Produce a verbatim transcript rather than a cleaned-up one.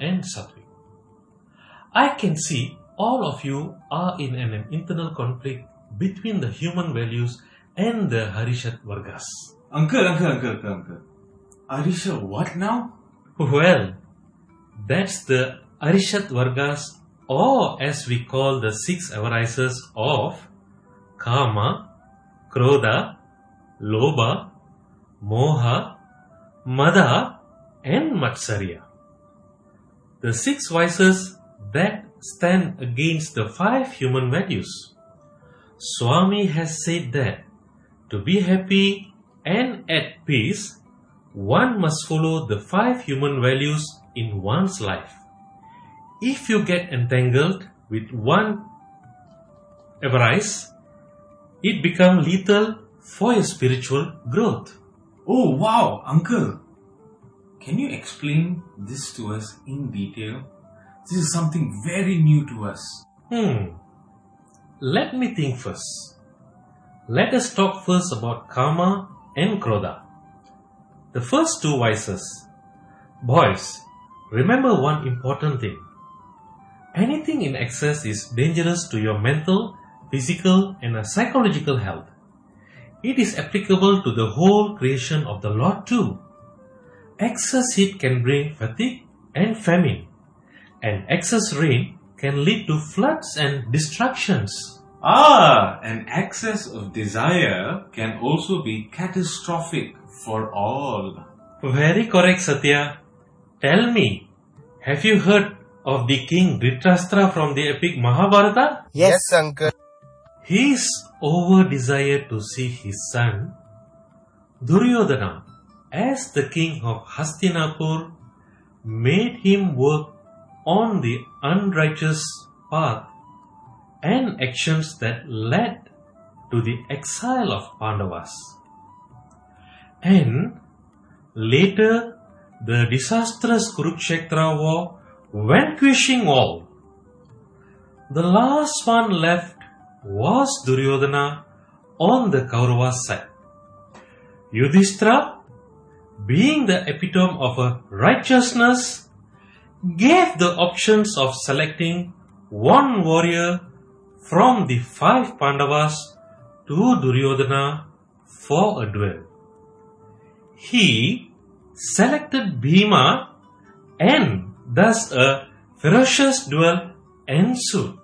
and Sattvic. I can see all of you are in an internal conflict between the human values and the Harishat Vargas. Uncle, uncle, uncle, uncle, uncle. Arisha, what now? Well, that's the Arishat Vargas, or as we call the six avarices of Kama, Krodha, Lobha, Moha, Mada and Matsarya. The six vices that stand against the five human values. Swami has said that to be happy and at peace, one must follow the five human values in one's life. If you get entangled with one avarice, it becomes lethal for your spiritual growth. Oh wow, uncle. Can you explain this to us in detail? This is something very new to us. Hmm. Let me think first. Let us talk first about Kama and Krodha. The first two vices. Boys, remember one important thing. Anything in excess is dangerous to your mental, physical and psychological health. It is applicable to the whole creation of the Lord too. Excess heat can bring fatigue and famine, and excess rain can lead to floods and destructions. Ah, an excess of desire can also be catastrophic for all. Very correct, Satya. Tell me, have you heard of the king Dhritarashtra from the epic Mahabharata? Yes, uncle. His over-desire to see his son, Duryodhana, as the king of Hastinapur, made him work on the unrighteous path and actions that led to the exile of Pandavas. And later, the disastrous Kurukshetra war vanquishing all. The last one left was Duryodhana on the Kaurava side. Yudhishthira, being the epitome of a righteousness, gave the options of selecting one warrior from the five Pandavas to Duryodhana for a duel. He selected Bhima and thus a ferocious duel ensued.